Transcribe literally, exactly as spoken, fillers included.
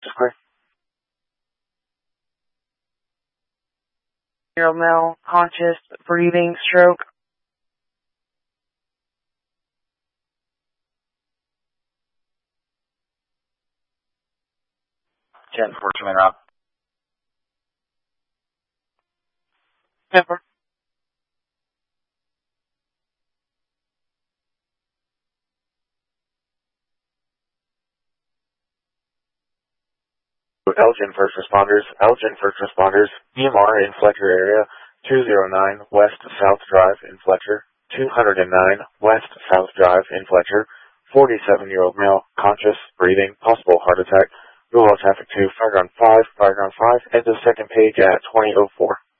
Clear. Year-old male, conscious, breathing, stroke. ten four, coming up. Pepper. Elgin First Responders, Elgin First Responders, E M R in Fletcher area, two oh nine West South Drive in Fletcher, two oh nine West South Drive in Fletcher, forty-seven-year-old male, conscious, breathing, possible heart attack, rule out traffic to Fireground five, Fireground five, end of second page at twenty oh four.